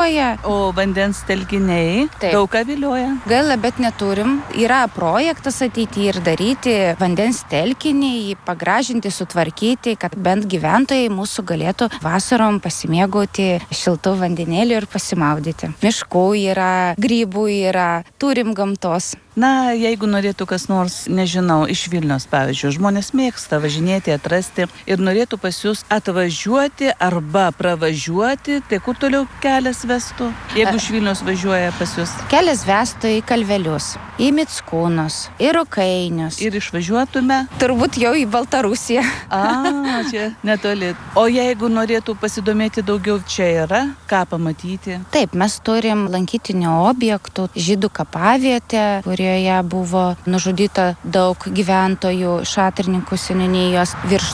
vilioja. O vandens telkiniai daug ką vilioja? Gaila, bet neturim. Yra projektas ateityje ir daryti vandens telkinį, jį pagražinti, sutvarkyti, kad bent gyventojai mūsų galėtų vasarom pasimėgauti šiltų vandenėlių ir pasimaudyti. Miškų yra, grybų yra, turim gamtos. Na, jeigu norėtų kas nors, nežinau, iš Vilniaus, pavyzdžiui, žmonės mėgsta važinėti, atrasti ir norėtų pas jūs atvažiuoti arba pravažiuoti, tai kur toliau kelias vestų, jeigu iš Vilniaus važiuoja pas jūs? Kelias vestų į Kalvelius, į Mickūnus, į Rukainius. Ir išvažiuotume? Turbūt jau į Baltarusiją. Čia netoli. O jeigu norėtų pasidomėti daugiau, čia yra ką pamatyti? Taip, mes turim lankytinių objektų, žydų kapavietę, kurioje buvo nužudyta daug gyventojų, Šatrininkų seniūnijos, virš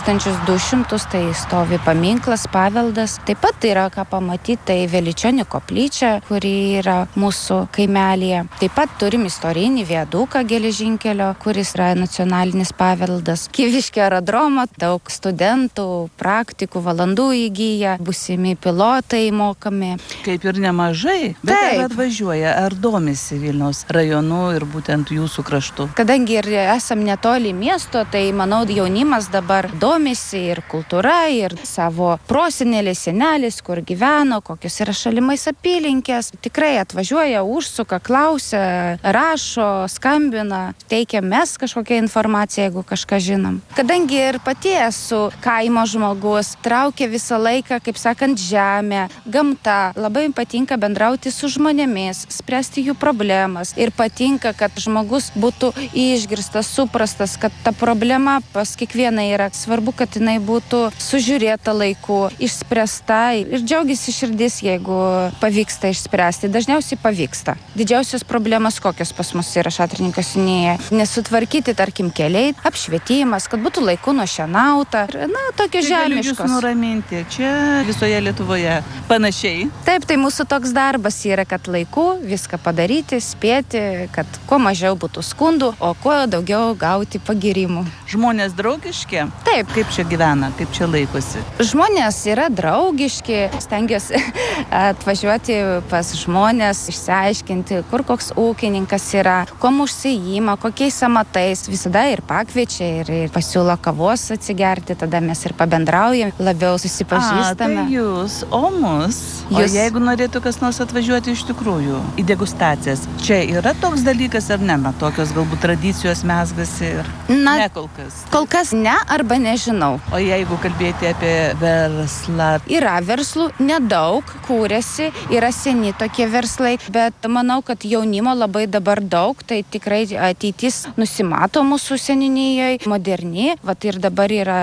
2200, tai stovi paminklas, paveldas. Taip pat yra ką pamatyti, tai Veličionių koplyčia, kuri yra mūsų kaimelėje. Taip pat turim istorinį viaduką geležinkelio, kuris yra nacionalinis paveldas. Kyviškio aerodromo, daug studentų, praktikų, valandų įgyja, būsimi pilotai mokami. Kaip ir nemažai, bet ar atvažiuoja, ar domisi Vilniaus rajonu ir būtent jūsų kraštu? Kadangi ir esam netoli miesto, tai manau jaunimas dabar domisi ir kultūra, ir savo prosenelės, senelės, kur gyveno, kokios yra šalimais apylinkės. Tikrai atvažiuoja, užsuka, klausia, rašo, skambina, teikia mes kažkokią informaciją, jeigu kažką žinom. Kadangi ir pati esu kaimo žmogus, traukia visą laiką, kaip sakant, žemė, gamta, labai patinka bendrauti su žmonėmis, spręsti jų problemas ir patinka, kad žmogus būtų išgirstas, suprastas, kad ta problema pas kiekvieną yra svarbu, kad jinai būtų sužiūrėta laiku, išspręsta ir džiaugiasi širdis, jeigu pavyksta išspręsti. Dažniausiai pavyksta. Didžiausios problemos kokios pas mus yra Šatrininko seniūnijoje. Nesutvarkyti, tarkim, keliai, apšvietimas, kad būtų laiku nušienauta. Na, tokios žemiškos. Galiu jūs nuraminti. Čia visoje Lietuvoje panašiai. Taip, tai mūsų toks darbas yra, kad laiku viską padaryti, spėti, kad kuo mažiau būtų skundų, o kuo daugiau gauti pagirimų. Žmonės draugiški? Taip. Kaip čia gyvena, kaip čia laikosi? Žmonės yra draugiški, stengiuosi atvažiuoti pas žmonės, išsiaiškinti, kur koks ūkininkas yra, kuom užsiima, kokiais amatais. Visada ir pakviečia, ir pasiūlo kavos atsigerti, tada mes ir pabendraujam, labiau susipažįstame. Tai jūs, o mus? O jeigu norėtų kas nors atvažiuoti iš tikrųjų į degustacijas, čia yra toks dalykas ar ne? Na, tokios galbūt tradicijos mezgasi ir ne kol kas. Kol kas ne arba nežinau. O jeigu kalbėti apie verslą? Yra verslų, nedaug, kūrėsi, yra seni tokie verslai, bet manau, kad jaunimo labai dabar daug, tai tikrai ateitis nusimato mūsų seniūnijoje, moderni. Vat ir dabar yra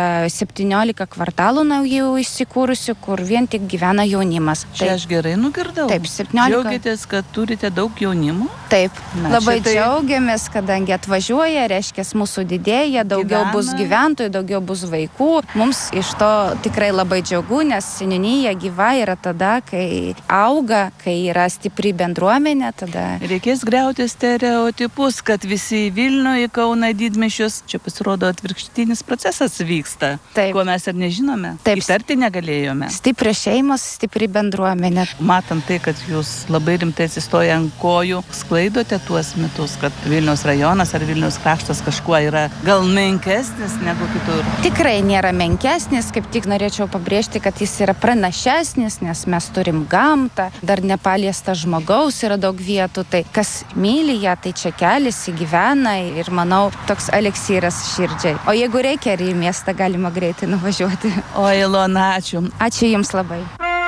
17 kvartalų naujų įsikūrusių, kur vien tik gyvena jaunimas. Čia aš gerai nugirdau. Taip, 17. Džiaugiatės, kad turite daug jaunimo? Taip, labai džiaugiamės, kadangi atvažiuoja, reiškia mūsų didėja, daugiau bus gyventojų, daugiau bus vaikų. Mums iš to tikrai labai džiaugu, nes seniūnija gyva yra tada, kai auga, kai yra stipri bendruomenė, tada... Reikės griauti stereotipus, kad visi į Vilnių, į Kauną, didmiesčius. Čia pasirodo atvirkštinis procesas vyksta, ko mes ir nežinome. Taip. Įtarti negalėjome. Stiprios šeimos, stipri bendruomenė. Matant tai, kad jūs labai rimtai atsistoja ant kojų, sklaidote tuos mitus, kad Vilniaus rajonas ar Vilniaus kraštas kažkuo yra gal menkesnis negu kitur? Tikrai nėra menkesnis, kaip tik norėčiau pabrėžti, kad jis yra pranašesnis, nes mes turim gamtą, dar nepaliesta žmogaus yra daug vietų, tai kas myli ją, tai čia keliasi, gyvena ir manau, toks eleksyras širdžiai. O jeigu reikia, ir į miestą galima greitai nuvažiuoti. O Ilona, ačiū. Ačiū Jums labai.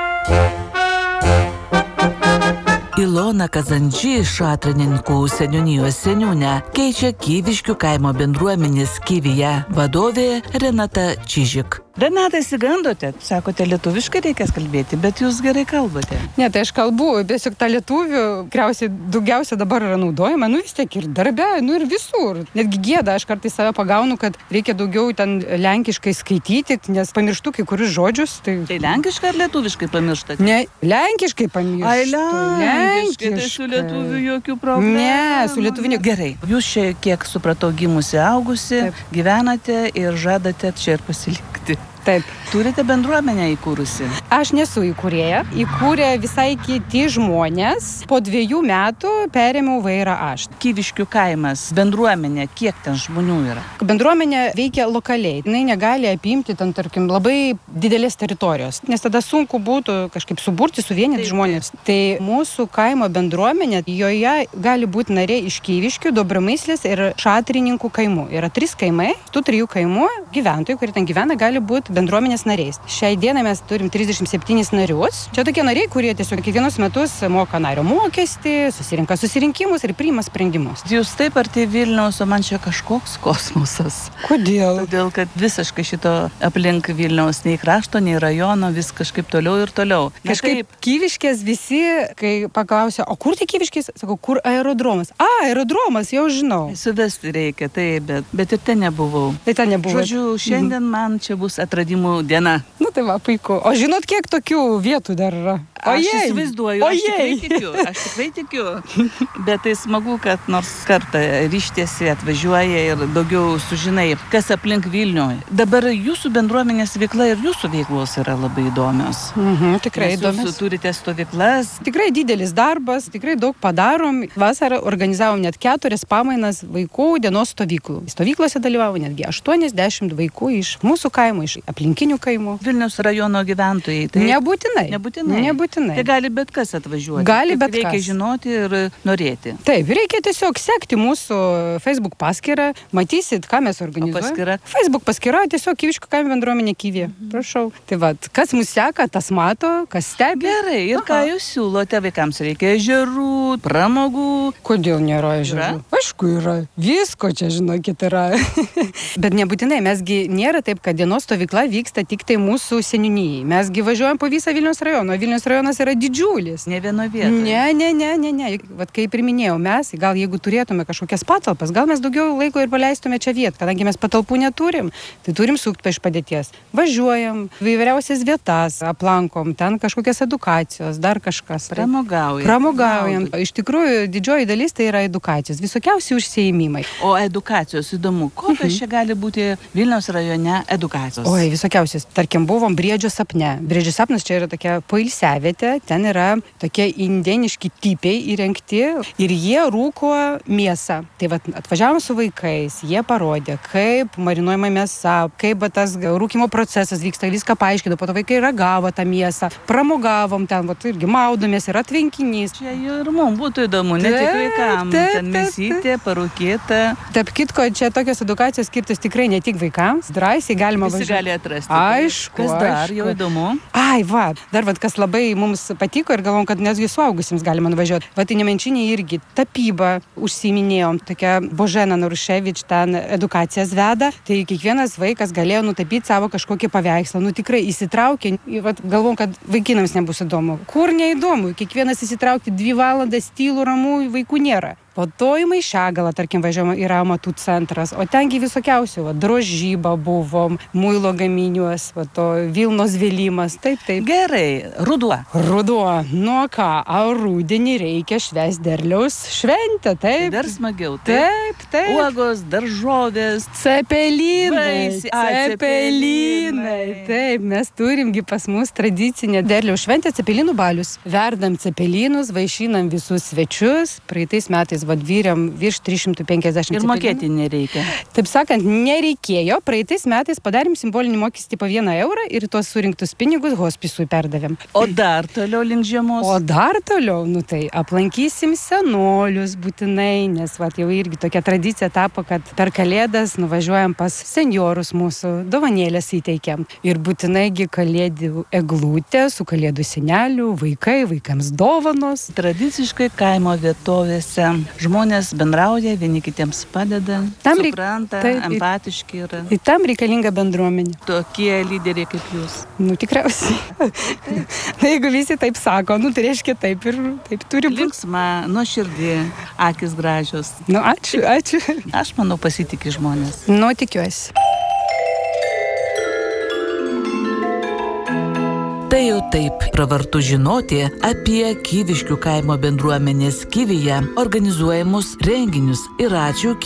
Ilona Kazandži, Šatrininkų seniūnijos seniūnė, keičia Kyviškių kaimo bendruomenės Kyvyje vadovė Renata Čižik. Renata, įsigandote, sakote, lietuviškai reikės kalbėti, bet jūs gerai kalbate. Ne, tai aš kalbu, tiesiog tą lietuvių, tikriausiai daugiausia dabar yra naudojama, vis tiek ir darbe, ir visur. Netgi gėda, aš kartais save pagaunu, kad reikia daugiau ten lenkiškai skaityti, nes pamirštu kai kurius žodžius. Tai lenkiškai ar lietuviškai pamirštate? Ne, lenkiškai pamirštu. Ai, lenkiškai, tai su lietuviu jokių problemų. Ne, su lietuviu ne. Gerai, jūs čia, kiek supratau, gimusi, augusi, gyvenate ir žadate čia ir pasilikti. Taip. Turite bendruomenę įkūrusi? Aš nesu įkūrėja. Įkūrė visai kiti žmonės. Po 2 metų perėmiau vairą aš. Kyviškių kaimas, bendruomenė, kiek ten žmonių yra? Bendruomenė veikia lokaliai. Jis negali apimti ten, tarkim, labai didelės teritorijos, nes tada sunku būtų kažkaip suburti, suvienyti žmonės. Tai mūsų kaimo bendruomenė, joje gali būti nariai iš Kyviškių, Dobramyslės ir Šatrininkų kaimų. Yra 3 kaimai, tų 3 kaimų gyventojai, kurie ten gyvena, gali būti bendruomenės nariais. Šiai dienai mes turim 37 narius. Čia tokie nariai, kurie tiesiog kiekvienus metus moka nario mokestį, susirinka susirinkimus ir priima sprendimus. Jūs taip arti Vilniaus, o man čia kažkoks kosmosas. Kodėl? Todėl, kad visiškai šito aplink Vilniaus nei krašto, nei rajono, vis kažkaip toliau ir toliau. Kažkaip Kyviškės visi, kai paklausia, o kur tai Kyviškės? Sakau, kur aerodromas? Aerodromas, jau žinau. Suvesti reikia, taip, bet ir ten nebuvau. Tai ten nebuvo. Žodžiu, šiandien man čia bus atradimų diena. Nu tai va, puiku. O žinot, kiek tokių vietų dar yra? Aš įsivaizduoju, aš tikrai tikiu. Bet tai smagu, kad nors kartą ryštiesi, atvažiuoja ir daugiau sužinai, kas aplink Vilnių. Dabar jūsų bendruomenės veikla ir jūsų veiklos yra labai įdomios. Tikrai įdomios. Jūs turite stovyklas. Tikrai didelis darbas, tikrai daug padarom. Vasarą organizavom net 4 pamainas vaikų dienos stovyklų. Stovyklose dalyvavo netgi 80 vaikų iš mūsų kaimų, iš aplinkinių kaimų. Vilniaus rajono gyventojai. Tai Nebūtinai. Tai gali bet kas atvažiuoti. Gali bet kas. Reikia žinoti ir norėti. Taip, reikia tiesiog sekti mūsų Facebook paskyrą, matysit, ką mes organizuojame. Facebook paskyra, tiesiog Kyviškių kaimo bendruomenė Kyvija. Prašau. Tai va, kas mus seka, tas mato, kas stebi. Gerai, ir ką jūs siūlote vaikams? Reikia ežerų, pramogų. Kodėl nėra ežerų? Aišku, yra. Visko čia, žinokit, yra. Bet nebūtinai, mesgi nėra taip, kad dienos stovykla vyksta tik tai mūsų seniūnijai. Mesgi važiuojam po visą Vilniaus rajoną. Vilniaus rajonas yra didžiulis. Ne vieno vietoje. Ne. Vat kaip ir minėjau, mes, gal jeigu turėtume kažkokias patalpas, gal mes daugiau laiko ir paleistume čia vietą, kadangi mes patalpų neturim, tai turim sukti iš padėties. Važiuojam, įvairiausias vietas aplankom, ten kažkokias edukacijos, dar kažkas. Pramogaujam. Iš tikrųjų, didžioji dalis tai yra edukacijos, visokiausi užsiėmimai. O edukacijos įdomu, kokios čia gali būti Vilniaus rajone edukacijos? Oi, visokiausios. Tarkim, buvom Briedžio sapne. Briedžio sapnas čia yra tokia poilsiavietė, ten yra tokie indėniški tipiai įrengti ir jie rūko mėsą. Tai vat, atvažiavom su vaikais, jie parodė, kaip marinuojama mėsa, kaip tas rūkimo procesas vyksta, viską paaiškino, po to vaikai ragavo tą mėsą, pramogavom ten, vat, irgi maudomės, yra tvenkinys. Čia ir mums būtų įdomu, ne tik vaikams, ten mėsytė, parūkėta. Tarp kitko, čia tokios edukacijos skirtos tikrai ne tik vaikams, drąsiai galima važiuoti. Visi gali atrasti. Aišku. Kas dar jau įdomu? Dar kas labai mums patiko ir galvom, kad netgi suaugusiems galima nuvažiuoti. Vat į Nemenčinę irgi tapybą užsiiminėjom, tokia Božena Naruševič ten edukacijas veda, tai kiekvienas vaikas galėjo nutapyti savo kažkokį paveikslą, tikrai įsitraukė, vat galvom, kad vaikinams nebus įdomu. Kur neįdomu, kiekvienas įsitraukti 2 valandas tylų ramų vaikų nėra. Po to į Maišiagalą, tarkim, važiuojama, yra amatų centras, o tengi visokiausių, drožyba buvom, muilo gaminiuos, Vilnos vėlimas, taip. Gerai, ruduo. Nu ką, rudenį reikia švęsti derliaus šventę, taip. Dar smagiau, taip. Uogos, daržovės, cepelinai. Taip, mes turimgi pas mus tradicinę derliaus šventę, cepelinų balius. Verdam cepelinus, vaišinam visus svečius, praeitais metais vadvyriam virš 350 ir mokėti nereikia. Taip sakant, nereikėjo. Praeitais metais padarėm simbolinį mokestį po 1 eurą ir tuos surinktus pinigus hospisui perdavėm. O dar toliau link žiemos? Tai aplankysim senolius būtinai, nes jau irgi tokia tradicija tapo, kad per Kalėdas nuvažiuojam pas senjorus mūsų, dovanėlės įteikiam. Ir būtinaigi kalėdų eglutė su kalėdų seneliu, vaikams dovanos. Tradiciškai kaimo vietovėse žmonės bendrauja, vieni kitiems padeda, supranta, empatiški yra. Tai tam reikalinga bendruomenė. Tokie lyderiai kaip jūs. Tikriausiai. Jeigu visi taip sako, tai reiškia taip ir taip turi būti. Linksma, nuoširdį, akis gražios. Ačiū. Aš manau, pasitikė žmonės. Tikiuosi. Tai jau taip, pravartu žinoti apie Kyviškių kaimo bendruomenės Kyvyje organizuojamus renginius ir ačiū